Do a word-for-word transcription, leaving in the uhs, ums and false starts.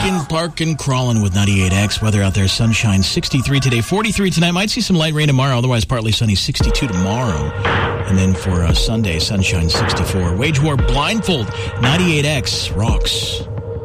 Walking, parking, crawling with ninety-eight X. Weather out there, sunshine, sixty-three today, forty-three tonight. Might see some light rain tomorrow, otherwise partly sunny, sixty-two tomorrow. And then for uh, Sunday, sunshine, sixty-four. Wage War Blindfold, ninety-eight X rocks.